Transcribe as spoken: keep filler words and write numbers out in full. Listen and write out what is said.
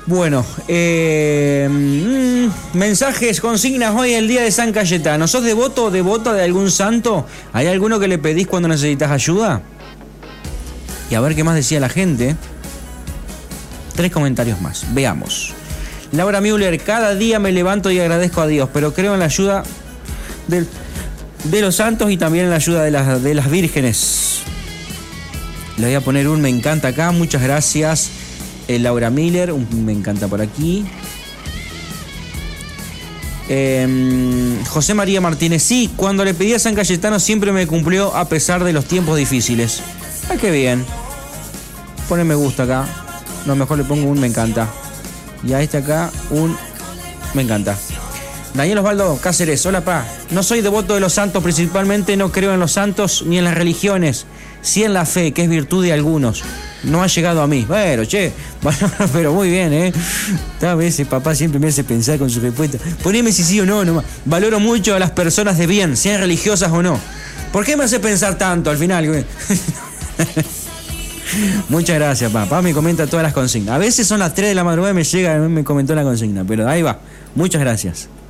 Bueno, eh, mmm, mensajes, consignas hoy el día de San Cayetano. ¿Sos devoto o devota de algún santo? ¿Hay alguno que le pedís cuando necesitas ayuda? Y a ver qué más decía la gente. Tres comentarios más. Veamos. Laura Müller, cada día me levanto y agradezco a Dios, pero creo en la ayuda del, de los santos y también en la ayuda de las, de las vírgenes. Le voy a poner un me encanta acá. Muchas gracias. Eh, Laura Miller, un me encanta por aquí. Eh, José María Martínez, sí, cuando le pedí a San Cayetano siempre me cumplió a pesar de los tiempos difíciles. Ah, qué bien. Pone me gusta acá. No, mejor le pongo un me encanta. Y a este acá un me encanta. Daniel Osvaldo Cáceres, hola pa. No soy devoto de los santos, principalmente no creo en los santos ni en las religiones. Sí en la fe, que es virtud de algunos. No ha llegado a mí. Bueno, che, bueno, pero muy bien, ¿eh? A veces papá siempre me hace pensar con su respuesta. Poneme si sí o no, nomás. Valoro mucho a las personas de bien, sean religiosas o no. ¿Por qué me hace pensar tanto al final? Muchas gracias, papá. Me comenta todas las consignas. A veces son las tres de la madrugada y me llega, me comentó la consigna, pero ahí va. Muchas gracias.